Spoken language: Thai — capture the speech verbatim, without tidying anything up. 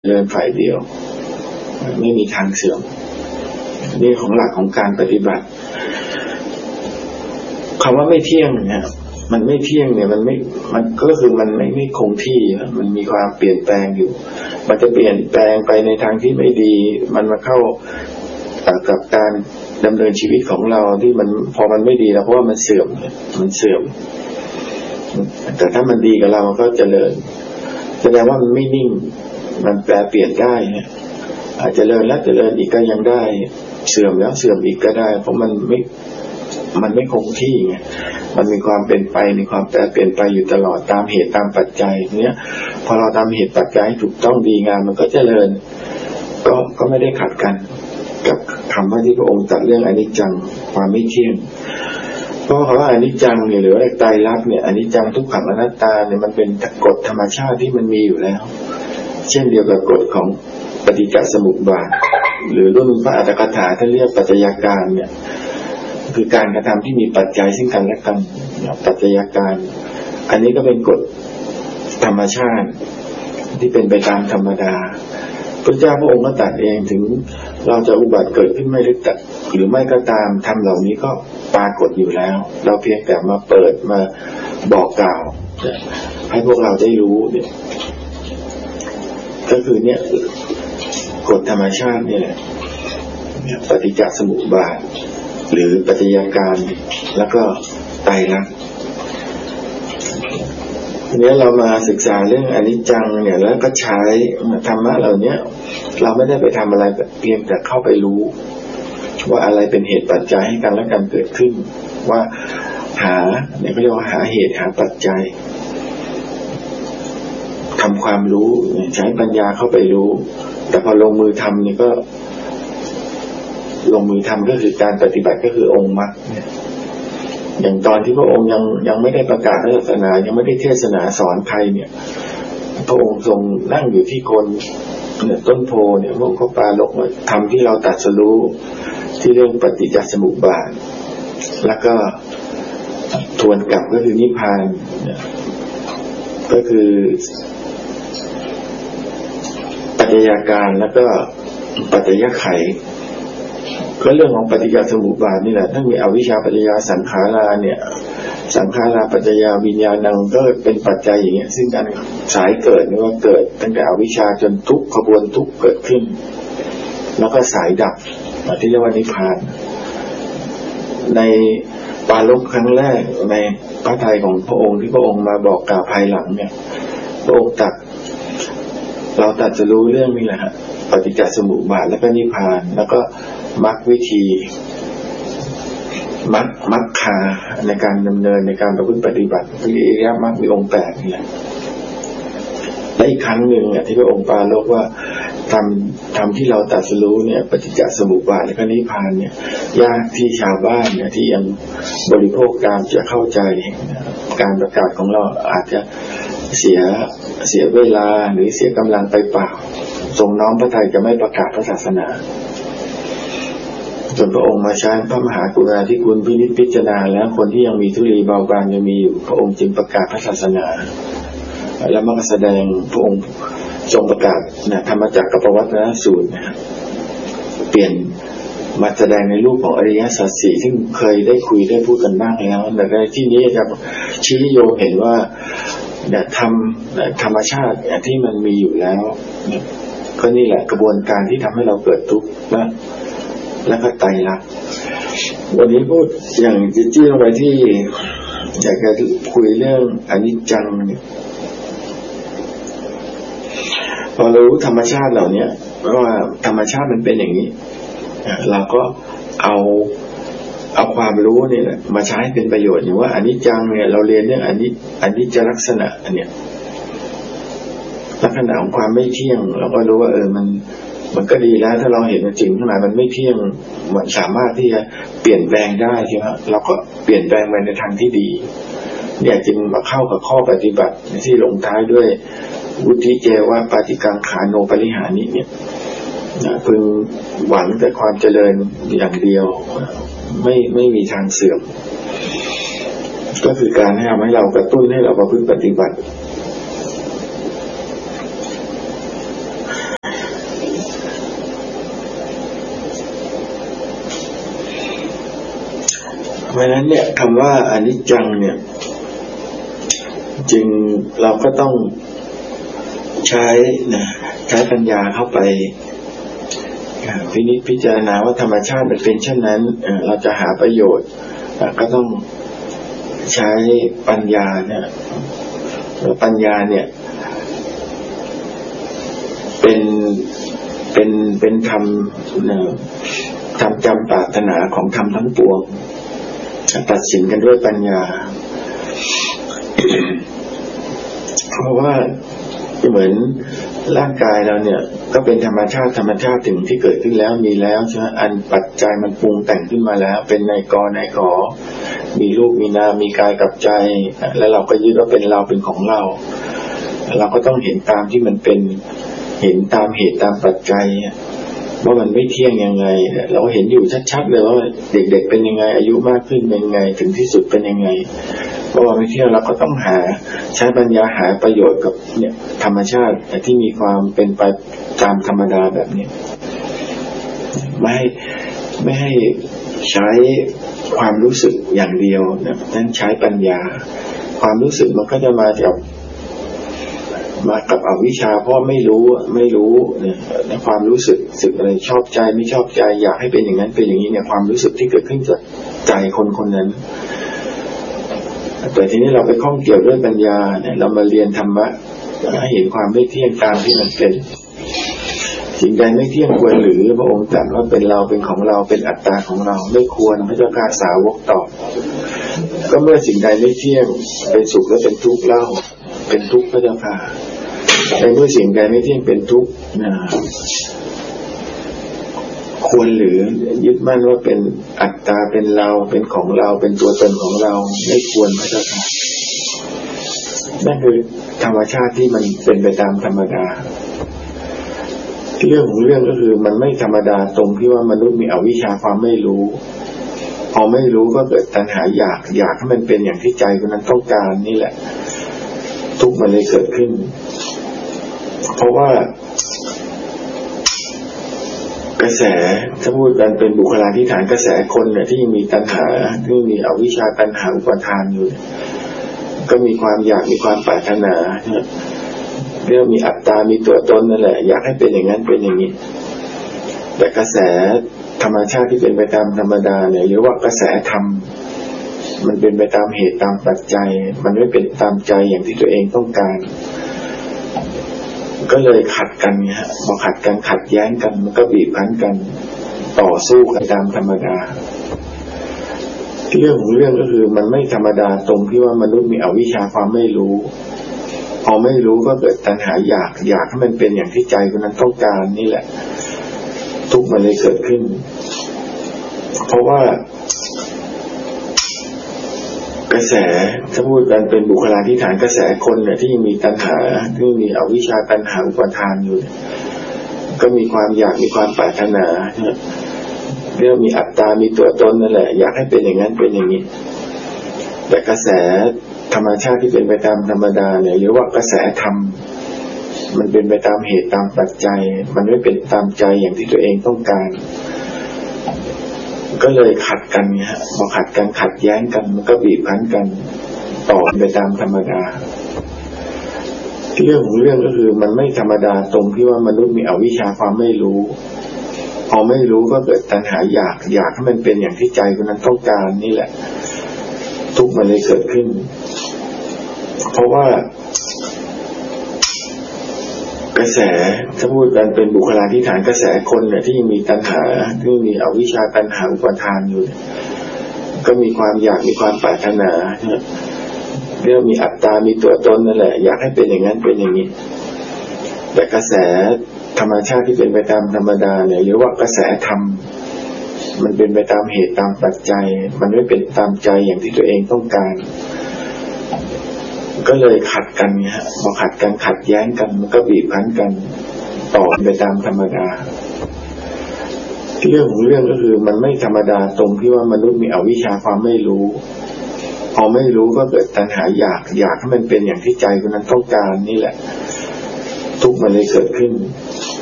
เดินฝ่ายเดียวไม่มีทางเสื่อมนี่ของหลักของการปฏิบัติคำว่าไม่เที่ยงเนี่ยมันไม่เที่ยงเนี่ยมันไม่มันก็คือมันไม่ไม่คงที่มันมีความเปลี่ยนแปลงอยู่มันจะเปลี่ยนแปลงไปในทางที่ไม่ดีมันมาเข้ากับการดำเนินชีวิตของเราที่มันพอมันไม่ดีแล้วเพราะว่ามันเสื่อมมันเสื่อมแต่ถ้ามันดีกับเราก็เจริญแสดงว่ามันไม่นิ่งมันแปลเปลี่ยนได้เนี่ยอาจจะเจริญแล้วเจริญอีกก็ยังได้เสื่อมแล้วเสื่อมอีกก็ได้เพราะมันไม่มันไม่คงที่ไงมันมีความเป็นไปมีความแปรเปลี่ยนไปอยู่ตลอดตามเหตุตามปัจจัยเนี้ยพอเราทำเหตุปัจจัยถูกต้องดีงามมันก็เจริญก็ก็ไม่ได้ขัดกันกับคำว่าที่พระองค์ตรัสเรื่องอนิจจังความไม่เที่ยงเพราะคำว่าอนิจจังเนี่ยหรือว่าไตรลักษณ์เนี่ยอนิจจังทุกขังอนัตตาเนี่ยมันเป็นกฎธรรมชาติที่มันมีอยู่แล้วเช่นเดียวกับกฎของปฏิจจสมุปบาทหรือรุ่นพระอัตถกถาท่านเรียกปัจจัยการเนี่ยคือการกระทำที่มีปัจจัยซึ่งกันและกันปัจจัยการอันนี้ก็เป็นกฎธรรมชาติที่เป็นไปตามธรรมดาพระเจ้าพระองค์ก็ตรัสเองถึงเราจะอุบัติเกิดขึ้นไม่ได้ตัดหรือไม่ก็ตามธรรมเหล่านี้ก็ปรากฏอยู่แล้วเราเพียงแต่มาเปิดมาบอกกล่าวให้พวกเราได้รู้เนี่ยก็คือเนี่ยกฎธรรมชาตินี่แหละปฏิจจสมุปบาทหรือปัจจัยการแล้วก็ไตรลักษณ์ทีนี้เรามาศึกษาเรื่องอนิจจังเนี่ยแล้วก็ใช้ธรรมะเหล่านี้เราไม่ได้ไปทำอะไรเพียงแต่เข้าไปรู้ว่าอะไรเป็นเหตุปัจจัยให้กันและกันเกิดขึ้นว่าหาเนี่ยเขาเรียกว่าหาเหตุหาปัจจัยทำความรู้ใช้ปัญญาเข้าไปรู้แต่พอลงมือทำนี่ก็ลงมือทำก็คือการปฏิบัติก็คือองค์มรรคเนี่ยอย่างตอนที่พระองค์ยังยังไม่ได้ประกาศศาสนายังไม่ได้เทศนาสอนใครเนี่ยพระองค์ทรงนั่งอยู่ที่โคนเนี่ยต้นโพเนี่ยพระองค์ก็ปราลบว่าธรรมที่เราตรัสรู้ที่เรื่องปฏิจจสมุปบาทแล้วก็ทวนกลับก็คือนิพพานก็คือปัจจัยการแล้วก็ปัจจัยไขก็เรื่องของปฏิจจสมุปบาทนี่แหละถ้ามีอวิชชาปัจจยาสังขาราเนี่ยสังขาราปัจจยาวิญญาณังก็เป็นปัจจัยอย่างเงี้ยซึ่งการสายเกิดนี่ว่าเกิดตั้งแต่อวิชชาจนทุกขบวนทุกเกิดขึ้นแล้วก็สายดับที่เรียกว่านิพพานในปาลบครั้งแรกในพระทัยของพระองค์ที่พระองค์มาบอกกล่าวภายหลังเนี่ยพระองค์ตรัสเราตรัสจะรู้เรื่องนี้แหละฮะปฏิจจสมุปบาทแล้วก็นิพพานแล้วก็มรรควิธีมรรคมรรคาในการดำเนินในการประพฤติปฏิบัติที่อริยมรรคมีองค์แปดนี่แหละและอีกครั้งหนึ่งเนี่ยที่พระองค์ปรารภว่าทำทำที่เราตรัสรู้เนี่ยปฏิจจสมุปบาทและก็นิพพานเนี่ยยากที่ชาวบ้านเนี่ยที่ยังบริโภคการจะเข้าใจการประกาศของเราอาจจะเสียเสียเวลาหรือเสียกำลังไปเปล่าทรงน้อมพระทัยจะไม่ประกาศพระศาสนาจนพระองค์มาใช้พระมหากรุณาธิคุณพินิจพิจารณาแล้วคนที่ยังมีทุลีเบาบางยังมีอยู่พระองค์จึงประกาศพระศาสนาแล้วมันก็แสดงพระองค์ทรงประกาศนะธรรมจักรกับปวัตตนสูตรนะเปลี่ยนมาแสดงในรูปของอริยสัจสี่ซึ่งเคยได้คุยได้พูดกันบ้างแล้วแต่ในที่นี้จะชี้โยงเห็นว่าเนี่ยธรรมธรรมชาติที่มันมีอยู่แล้วก็นี่แหละกระบวนการที่ทำให้เราเกิดทุกข์และแล้วก็ไตรลักษณ์วันนี้พูดอย่างจี้ลงไปที่อยากจะคุยเรื่องอนิจจังเนี่ยพอรู้ธรรมชาติเหล่านี้ว่าธรรมชาติมันเป็นอย่างนี้เราก็เอาเอาความรู้นี่แหละมาใช้เป็นประโยชน์อย่างว่าอนิจจังเนี่ยเราเรียนเรื่องอนิจอนิจจลักษณะอันเนี้ยลักษณะของความไม่เที่ยงเราก็รู้ว่าเออมันมันก็ดีแล้วถ้าเราเห็นมันจริงข้างในมันไม่เที่ยงมันสามารถที่จะเปลี่ยนแปลงได้ใช่ไหมเราก็เปลี่ยนแปลงไปในทางที่ดีเนี่ยจึงมาเข้ากับข้อปฏิบัติที่ลงท้ายด้วยวุฒิเจว่าปาติกังขาโนปริหานิเนี่ยพึงหวังแต่ความเจริญอย่างเดียวไม่ไม่มีทางเสื่อมก็คือการให้ทำให้เรากระตุ้นให้เราประพฤติปฏิบัติเพราะฉะนั้นเนี่ยคำว่าอนิจจังเนี่ยจึงเราก็ต้องใช้นะใช้ปัญญาเข้าไปพินิจพิจารณาว่าธรรมชาติมันเป็นเช่นนั้นเราจะหาประโยชน์ก็ต้องใช้ปัญญาเนี่ยปัญญาเนี่ยเป็นเป็นเป็นธรรมธรรมจำปรารถนาของธรรมทั้งปวงตัดสินกันด้วยปัญญา เพราะว่าเหมือนร่างกายเราเนี่ยก็เป็นธรรมชาติธรรมชาติถึงที่เกิดขึ้นแล้วมีแล้วใช่ไหมอันปัจจัยมันปรุงแต่งขึ้นมาแล้วเป็นในกอในขอมีรูปมีนามมีกายกับใจแล้วเราก็ยึดว่าเป็นเราเป็นของเราเราก็ต้องเห็นตามที่มันเป็นเห็นตามเหตุตามปัจจัยว่ามันไม่เที่ยงยังไงเราเห็นอยู่ชัดๆเลยว่าเด็กๆเป็นยังไงอายุมากขึ้นเป็นยังไงถึงที่สุดเป็นยังไงเพราะว่าไม่เที่ยงเราก็ต้องหาใช้ปัญญาหาประโยชน์กับเนี่ยธรรมชาติที่มีความเป็นไปตามธรรมดาแบบนี้ไม่ให้ไม่ให้ใช้ความรู้สึกอย่างเดียวนะนั่นใช้ปัญญาความรู้สึกมันก็จะมาจากมากับอวิชชาเพราะไม่รู้ไม่รู้เนี่ยความรู้สึกสึกอะไรชอบใจไม่ชอบใจอยากให้เป็นอย่างนั้นเป็นอย่างนี้เนี่ยความรู้สึกที่เกิดขึ้นจากใจคนคนนั้นแต่ทีนี้เราไปข้องเกี่ยวด้วยปัญญาเนี่ยเรามาเรียนธรรมะให้เห็นความไม่เที่ยงตามที่มันเป็นสิ่งใดไม่เที่ยงควรหรือพระองค์ตรัสว่าเป็นเราเป็นของเราเป็นอัตตาของเราไม่ควรพระเจ้าข้าสาวกตอบก็เมื่อสิ่งใดไม่เที่ยงเป็นสุขและเป็นทุกข์เล่าเป็นทุกข์พระเจ้าค่ะในเมื่อสิ่งใดไม่เที่ยงเป็นทุกข์นะควรหรือยึดมั่นว่าเป็นอัตตาเป็นเราเป็นของเราเป็นตัวตนของเราไม่ควรพระเจ้าค่ะนั่นคือธรรมชาติที่มันเป็นไปตามธรรมดาเรื่องของเรื่องก็คือมันไม่ธรรมดาตรงที่ว่ามนุษย์มีอวิชชาความไม่รู้พอไม่รู้ก็เกิดตัณหาอยากอยากให้มันเป็นอย่างที่ใจคนนั้นต้องการนี่แหละทุกข์มันเลยเกิดขึ้นเพราะว่ากระแสถ้าพูดกันเป็นบุคลาธิฐานกระแสคนเนี่ยที่มีตัณหาที่มีอวิชชาตัณหาอุปาทานอยู่ก็มีความอยากมีความปรารถนาเรื่องมีอัตตามีตัวตนนั่นแหละอยากให้เป็นอย่างนั้นเป็นอย่างนี้แต่กระแสธรรมชาติที่เป็นไปตามธรรมดาเนี่ยหรือว่ากระแสธรรมมันเป็นไปตามเหตุตามปัจจัยมันไม่เป็นตามใจอย่างที่ตัวเองต้องการก็เลยขัดกันเนี่ยพอขัดกันขัดแย้งกันมันก็บีบคั้นกันต่อสู้กันตามธรรมดาเรื่องของเรื่องก็คือมันไม่ธรรมดาตรงที่ว่ามนุษย์มีอวิชชาความไม่รู้พอไม่รู้ก็เกิดตัณหาอยากอยากให้มันเป็นอย่างที่ใจคนนั้นต้องการนี่แหละทุกข์มันเลยเกิดขึ้นเพราะว่ากระแสถ้าพูดกันเป็นบุคลาธิฐานกระแสคนเนี่ยที่มีตัณหาที่มีอวิชชาตัณหาอุปาทานอยู่ก็มีความอยากมีความปรารถนาเรื่องมีอัตตามีตัวตนนั่นแหละอยากให้เป็นอย่างนั้นเป็นอย่างนี้แต่กระแสธรรมชาติที่เป็นไปตามธรรมดาเนี่ยหรือว่ากระแสธรรมมันเป็นไปตามเหตุตามปัจจัยมันไม่เป็นตามใจอย่างที่ตัวเองต้องการก็เลยขัดกันเนี่ยพอขัดกันขัดแย้งกันมันก็บีบคั้นกันต่อไปตามธรรมดาเรื่องของเรื่องก็คือมันไม่ธรรมดาตรงที่ว่ามนุษย์มีอวิชชาความไม่รู้พอไม่รู้ก็เกิดตัณหาอยากอยากให้มันเป็นอย่างที่ใจคนนั้นต้องการนี่แหละทุกข์มันเลยเกิดขึ้นเพราะว่ากระแสถ้าพูดกันเป็นบุคลาธิฐานกระแสคนเนี่ยที่มีตัณหาที่มีอวิชชาตัณหาอุปาทานอยู่ก็มีความอยากมีความปรารถนาเรื่องมีอัตตามีตัวตนนั่นแหละอยากให้เป็นอย่างนั้นเป็นอย่างนี้แต่กระแสธรรมชาติที่เป็นไปตามธรรมดาเนี่ยหรือว่ากระแสธรรมมันเป็นไปตามเหตุตามปัจจัยมันไม่เป็นตามใจอย่างที่ตัวเองต้องการก็เลยขัดกันเนี่ยพอขัดกันขัดแย้งกันมันก็บีบคั้นกันต่อไปตามธรรมดาเรื่องของเรื่องก็คือมันไม่ธรรมดาตรงที่ว่ามนุษย์มีอวิชชาความไม่รู้พอไม่รู้ก็เกิดตัณหาอยากอยากให้มันเป็นอย่างที่ใจคนนั้นต้องการนี่แหละทุกข์มันเลยเกิดขึ้น